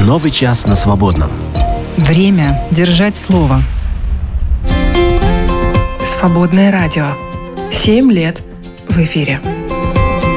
Новый час на свободном. Время держать слово. Свободное радио. 7 лет в эфире.